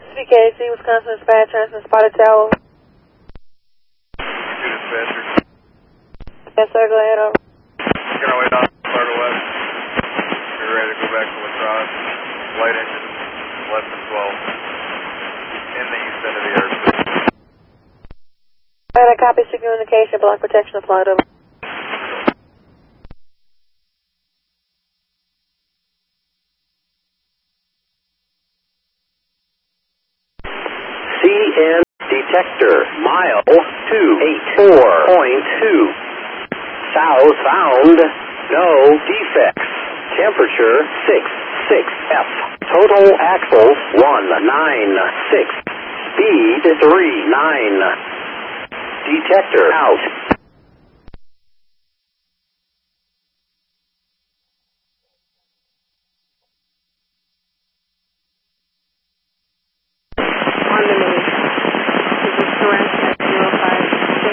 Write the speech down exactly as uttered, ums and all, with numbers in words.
V K C, Wisconsin Dispatch, Transmit Spotted Tower. Two dispatcher. Yes, sir, go ahead, over. Making our way down to Florida West. We're ready to go back to La Crosse. Light engine, less than twelve. In the east end of the airspace. Alright, I copy secure communication, block protection applied, over. C N detector, mile two eight four point two. South found, no defects. Temperature six six F. Total axles one nine six. Speed three nine. Detector out.